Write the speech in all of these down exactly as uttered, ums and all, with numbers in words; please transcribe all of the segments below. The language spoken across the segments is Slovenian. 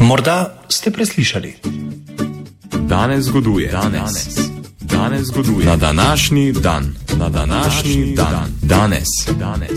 Morda ste preslišali. Danes zgoduje. Danes. Danes zgoduje. Na današnji dan. Na današnji dan. Danes. Danes.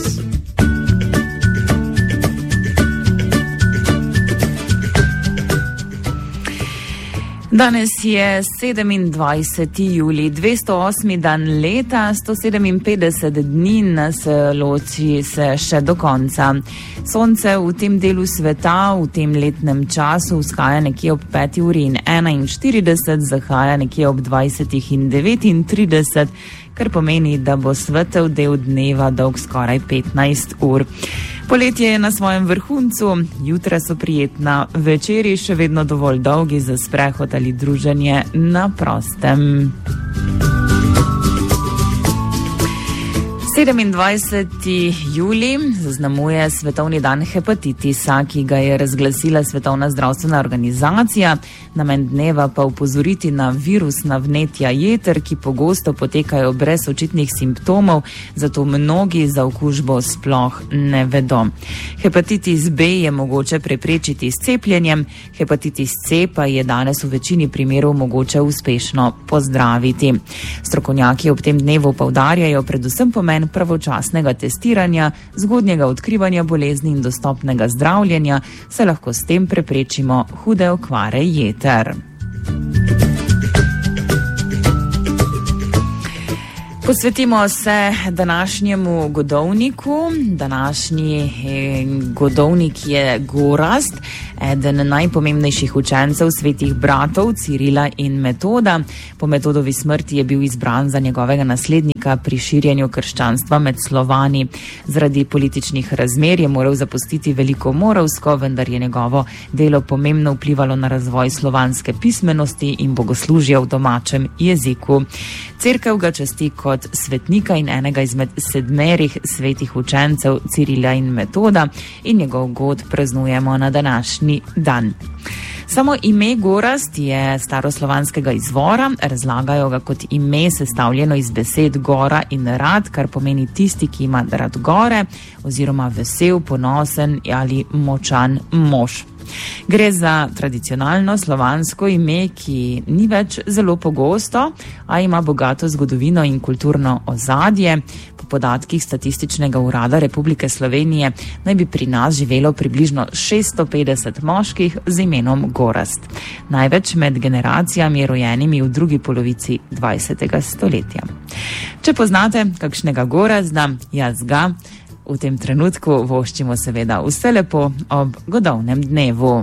Danes je sedemindvajseti julij, dvesto osmi dan leta, sto sedeminpetdeset dni nas loči se še do konca. Sonce v tem delu sveta v tem letnem času vzhaja nekje ob peti uri in enainštirideset, zahaja nekje ob dvajsetih in devetintrideset, kar pomeni, da bo svetel del dneva dolg skoraj petnajst ur. Poletje je na svojem vrhuncu, jutra so prijetna, večeri še vedno dovolj dolgi za sprehod ali druženje na prostem. sedemindvajseti julij zaznamuje Svetovni dan hepatitisa, ki ga je razglasila Svetovna zdravstvena organizacija. Namen dneva pa opozoriti na virusna vnetja jeter, ki pogosto potekajo brez očitnih simptomov, zato mnogi za okužbo sploh ne vedo. Hepatitis B je mogoče preprečiti s cepljenjem, hepatitis C pa je danes v večini primerov mogoče uspešno pozdraviti. Strokovnjaki ob tem dnevu poudarjajo predvsem pomen pravočasnega testiranja, zgodnjega odkrivanja bolezni in dostopnega zdravljenja, se lahko s tem preprečimo hude okvare jeter. Posvetimo se današnjemu godovniku. Današnji godovnik je Gorazd, eden najpomembnejših učencev svetih bratov Cirila in Metoda. Po Metodovi smrti je bil izbran za njegovega naslednika pri širjenju krščanstva med Slovani. Zaradi političnih razmer je moral zapustiti Veliko Moravsko, vendar je njegovo delo pomembno vplivalo na razvoj slovanske pismenosti in bogoslužja v domačem jeziku. Cerkev ga časti kot svetnika in enega izmed sedmerih svetih učencev Cirila in Metoda in njegov god praznujemo na današnji dan. Samo ime Gorazd je staroslovanskega izvora, razlagajo ga kot ime sestavljeno iz besed gora in rad, kar pomeni tisti, ki ima rad gore, oziroma vesel, ponosen ali močan mož. Gre za tradicionalno slovansko ime, ki ni več zelo pogosto, a ima bogato zgodovino in kulturno ozadje. Po podatkih Statističnega urada Republike Slovenije naj bi pri nas živelo približno šeststo petdeset moških z imenom Gorazd. Največ med generacijami rojenimi v drugi polovici dvajsetega stoletja. Če poznate kakšnega Gorazda, jaz ga v tem trenutku voščimo seveda vse lepo ob godovnem dnevu.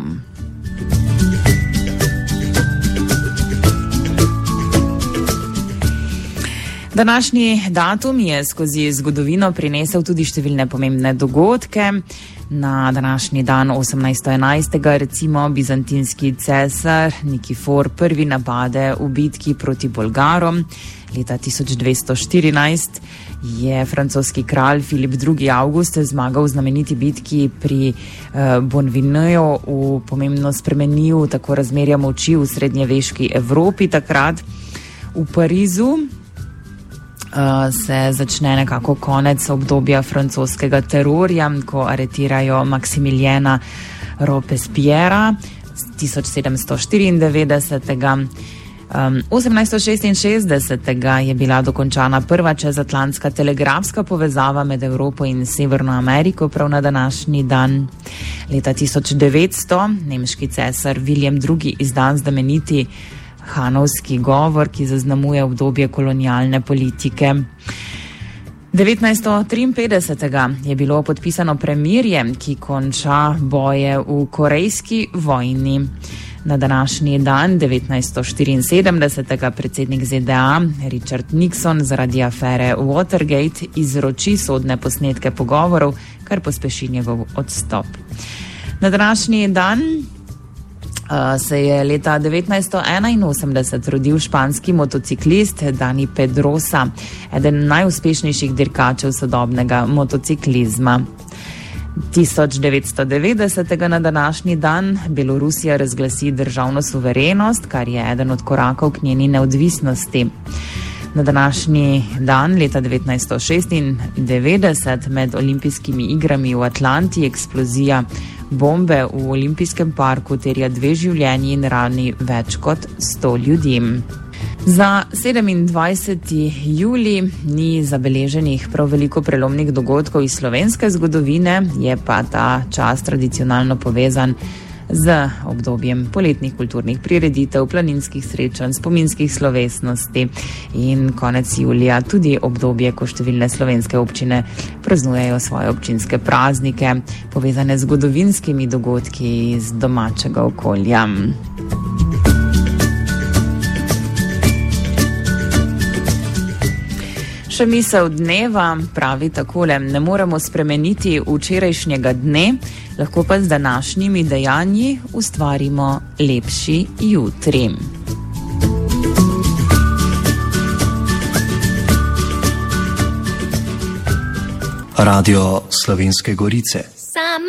Današnji datum je skozi zgodovino prinesel tudi številne pomembne dogodke. Na današnji dan osemnajststo enajstega recimo bizantinski cesar Nikifor prvi napade v bitki proti Bolgarom. Leta tisoč dvesto štirinajst je francoski kralj Filip drugi. Avgust zmagal v znameniti bitki pri uh, Bonvineju, v pomembno spremenil tako razmerja moči v srednjeveški Evropi takrat. V Parizu Uh, se začne nekako konec obdobja francoskega terorja, ko aretirajo Maksimiljana Robespierra tisoč sedemsto štiriindevetdesetega. Um, osemnajststo šestinšestdesetega je bila dokončana prva čezatlantska telegrafska povezava med Evropo in Severno Ameriko prav na današnji dan. Leta tisoč devetsto nemški cesar Viljem drugi izda znameniti Hanovski govor, ki zaznamuje obdobje kolonialne politike. devetnajststo triinpetdesetega je bilo podpisano premirje, ki konča boje v Korejski vojni. Na današnji dan, devetnajststo štiriinsedemdesetega, predsednik Z D A Richard Nixon zaradi afere Watergate izroči sodne posnetke pogovorov, kar pospeši njegov odstop. Na današnji dan se je leta devetnajststo enainosemdeset rodil španski motociklist Dani Pedrosa, eden najuspešnejših dirkačev sodobnega motociklizma. tisoč devetsto devetdesetega na današnji dan Belorusija razglasi državno suverenost, kar je eden od korakov k njeni neodvisnosti. Na današnji dan, leta devetnajststo šestindevetdeset, med olimpijskimi igrami v Atlanti eksplozija bombe v Olimpijskem parku terja dve življenji in rani več kot sto ljudi. Za sedemindvajseti julij ni zabeleženih prav veliko prelomnih dogodkov iz slovenske zgodovine, je pa ta čas tradicionalno povezan z obdobjem poletnih kulturnih prireditev, planinskih srečanj, spominskih slovesnosti in konec julija tudi obdobje, ko številne slovenske občine praznujejo svoje občinske praznike, povezane z zgodovinskimi dogodki iz domačega okolja. Še misel dneva pravi takole: ne moremo spremeniti včerajšnjega dne, lahko pa z današnjimi dejanji ustvarimo lepši jutri. Radio Slovenske Gorice.